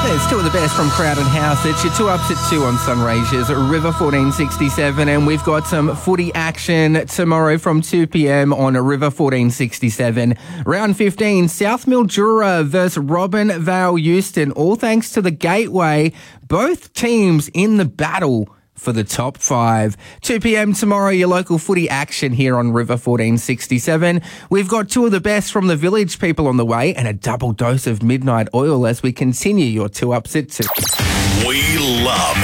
There's two of the best from Crowd and House. It's your 2 Ups at 2 on Sunraysia's River 1467, and we've got some footy action tomorrow from 2 p.m. on River 1467. Round 15, South Mildura versus Robin Vale Euston, all thanks to the Gateway. Both teams in the battle for the top 5. 2 p.m. tomorrow, your local footy action here on River 1467. We've got two of the best from the Village People on the way and a double dose of Midnight Oil as we continue your 2 Ups at 2. We love